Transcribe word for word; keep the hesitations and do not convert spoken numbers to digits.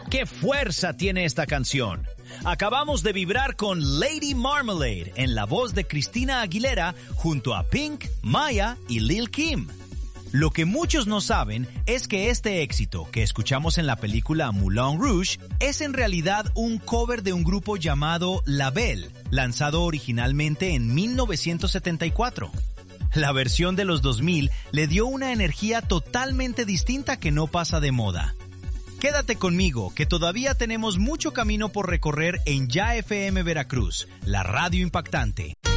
¡Qué fuerza tiene esta canción! Acabamos de vibrar con Lady Marmalade en la voz de Christina Aguilera junto a Pink, Maya y Lil Kim. Lo que muchos no saben es que este éxito que escuchamos en la película Moulin Rouge es en realidad un cover de un grupo llamado La Belle, lanzado originalmente en mil novecientos setenta y cuatro. La versión de los dos mil le dio una energía totalmente distinta que no pasa de moda. Quédate conmigo, que todavía tenemos mucho camino por recorrer en Ya F M Veracruz, la radio impactante.